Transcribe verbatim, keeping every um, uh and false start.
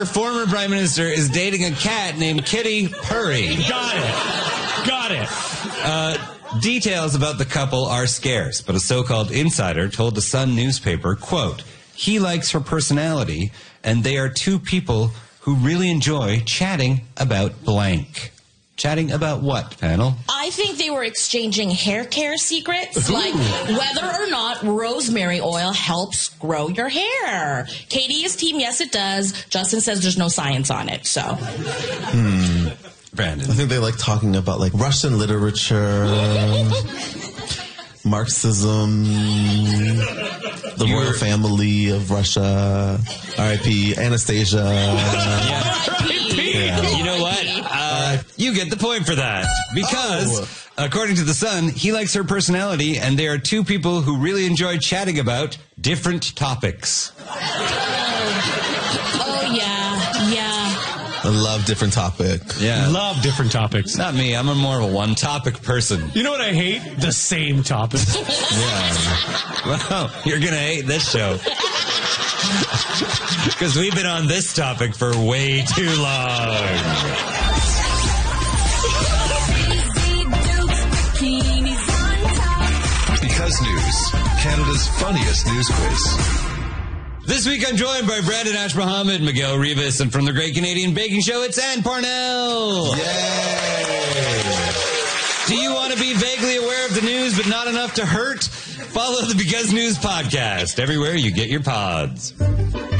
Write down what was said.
former Prime Minister is dating a cat named Kitty Purry. Got it. Got it. Uh, details about the couple are scarce, but a so-called insider told the Sun newspaper, quote, he likes her personality, and they are two people who really enjoy chatting about blank. Chatting about what, panel? I think they were exchanging hair care secrets, like whether or not rosemary oil helps grow your hair. Katie is team, yes, it does. Justin says there's no science on it, so. Hmm. Brandon. I think they like talking about, like, Russian literature, Marxism, the You royal were- family of Russia, R I P Anastasia. Yeah. You know what? Uh, you get the point for that. Because, Oh. according to The Sun, he likes her personality, and they are two people who really enjoy chatting about different topics. Oh, yeah, yeah. I love different topic. Yeah. Love different topics. Not me. I'm a more of a one-topic person. You know what I hate? The same topic. Yeah. Well, you're going to hate this show. Because we've been on this topic for way too long. Because News, Canada's funniest news quiz. This week I'm joined by Brandon Ash Mohammed, Miguel Rivas, and from the Great Canadian Baking Show, it's Ann Parnell. Yay! Do you want to be vaguely aware of the news but not enough to hurt? Follow the Because News podcast everywhere you get your pods.